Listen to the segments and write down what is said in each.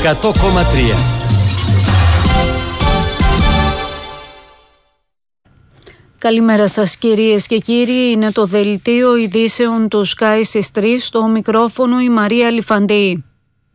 100,3. Καλημέρα σας κυρίες και κύριοι, είναι το δελτίο ειδήσεων του Sky στις 3, στο μικρόφωνο η Μαρία Λιφαντή.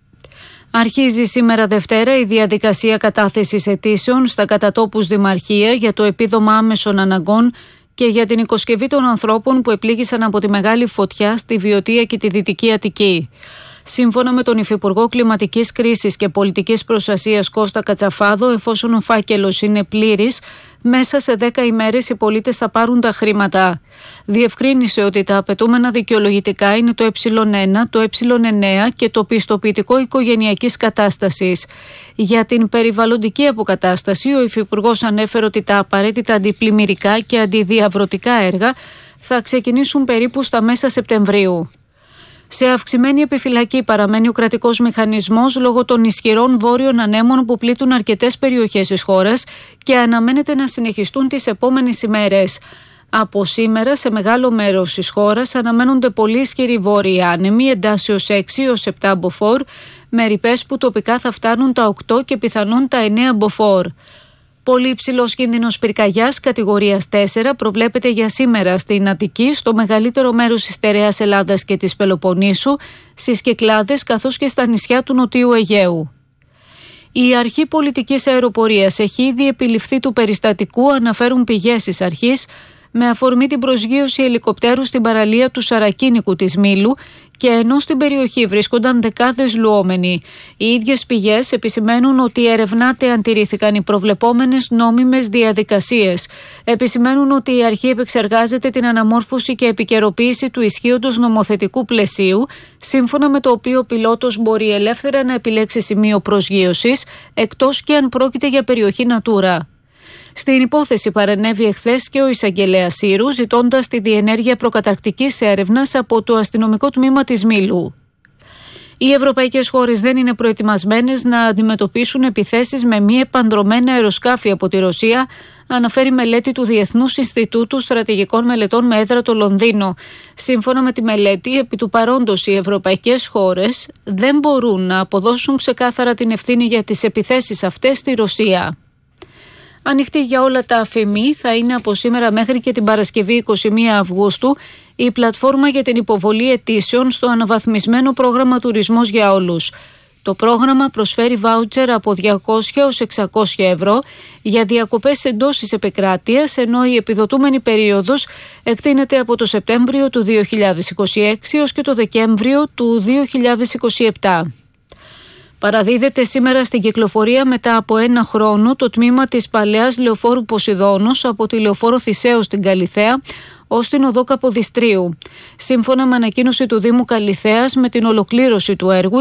Αρχίζει σήμερα Δευτέρα η διαδικασία κατάθεσης αιτήσεων στα κατατόπους δημαρχία για το επίδομα άμεσων αναγκών και για την οικοσκευή των ανθρώπων που επλήγησαν από τη μεγάλη φωτιά στη Βιωτία και τη Δυτική Αττική. Σύμφωνα με τον Υφυπουργό Κλιματικής Κρίσης και Πολιτικής Προστασίας Κώστα Κατσαφάδο, εφόσον ο φάκελος είναι πλήρης, μέσα σε 10 ημέρες οι πολίτες θα πάρουν τα χρήματα. Διευκρίνησε ότι τα απαιτούμενα δικαιολογητικά είναι το Ε1, το Ε9 και το πιστοποιητικό οικογενειακής κατάστασης. Για την περιβαλλοντική αποκατάσταση, ο Υφυπουργός ανέφερε ότι τα απαραίτητα αντιπλημμυρικά και αντιδιαβρωτικά έργα θα ξεκινήσουν περίπου στα μέσα Σεπτεμβρίου. Σε αυξημένη επιφυλακή παραμένει ο κρατικός μηχανισμός λόγω των ισχυρών βόρειων ανέμων που πλήττουν αρκετές περιοχές της χώρας και αναμένεται να συνεχιστούν τις επόμενες ημέρες. Από σήμερα σε μεγάλο μέρος της χώρας αναμένονται πολύ ισχυροί βόρειοι άνεμοι εντάσεως 6 έως 7 μποφόρ, με ρηπές που τοπικά θα φτάνουν τα 8 και πιθανόν τα 9 μποφόρ. Πολύ υψηλός κίνδυνος πυρκαγιάς κατηγορίας 4 προβλέπεται για σήμερα στην Αττική, στο μεγαλύτερο μέρος της στερεάς Ελλάδας και της Πελοποννήσου, στις Κυκλάδες καθώς και στα νησιά του Νοτιού Αιγαίου. Η αρχή πολιτικής αεροπορίας έχει ήδη επιληφθεί του περιστατικού, αναφέρουν πηγές της αρχής, με αφορμή την προσγείωση ελικοπτέρου στην παραλία του Σαρακίνικου της Μήλου και ενώ στην περιοχή βρίσκονταν δεκάδες λουόμενοι. Οι ίδιες πηγές επισημαίνουν ότι ερευνάται αν τηρήθηκαν οι προβλεπόμενες νόμιμες διαδικασίες. Επισημαίνουν ότι η αρχή επεξεργάζεται την αναμόρφωση και επικαιροποίηση του ισχύοντος νομοθετικού πλαισίου, σύμφωνα με το οποίο ο πιλότος μπορεί ελεύθερα να επιλέξει σημείο προσγείωσης, εκτός και αν πρόκειται για περιοχή Natura. Στην υπόθεση παρενέβη εχθές και ο εισαγγελέας Σύρου, ζητώντας τη διενέργεια προκαταρκτικής έρευνας από το αστυνομικό τμήμα της Μήλου. Οι ευρωπαϊκές χώρες δεν είναι προετοιμασμένες να αντιμετωπίσουν επιθέσεις με μη επανδρωμένα αεροσκάφη από τη Ρωσία, αναφέρει μελέτη του Διεθνούς Ινστιτούτου Στρατηγικών Μελετών με έδρα το Λονδίνο. Σύμφωνα με τη μελέτη, επί του παρόντος οι ευρωπαϊκές χώρες δεν μπορούν να αποδώσουν ξεκάθαρα την ευθύνη για τις επιθέσεις αυτές στη Ρωσία. Ανοιχτή για όλα τα ΑΦΕΜΗ θα είναι από σήμερα μέχρι και την Παρασκευή 21 Αυγούστου η πλατφόρμα για την υποβολή αιτήσεων στο αναβαθμισμένο πρόγραμμα Τουρισμός για Όλους. Το πρόγραμμα προσφέρει βάουτσερ από 200 έως 600 ευρώ για διακοπές εντός της επικράτειας, ενώ η επιδοτούμενη περίοδος εκτείνεται από το Σεπτέμβριο του 2026 έως και το Δεκέμβριο του 2027. Παραδίδεται σήμερα στην κυκλοφορία μετά από ένα χρόνο το τμήμα της παλαιάς λεωφόρου Ποσειδώνος από τη λεωφόρο Θησέως στην Καλιθέα ως την οδό Καποδιστρίου. Σύμφωνα με ανακοίνωση του Δήμου Καλιθέας, με την ολοκλήρωση του έργου